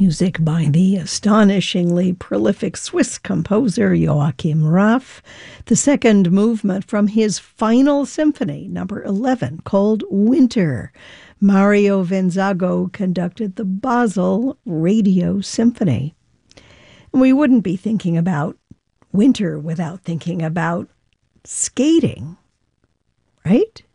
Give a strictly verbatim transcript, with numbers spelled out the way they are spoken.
Music by the astonishingly prolific Swiss composer Joachim Raff, the second movement from his final symphony, number eleven, called Winter. Mario Venzago conducted the Basel Radio Symphony. And we wouldn't be thinking about winter without thinking about skating, right?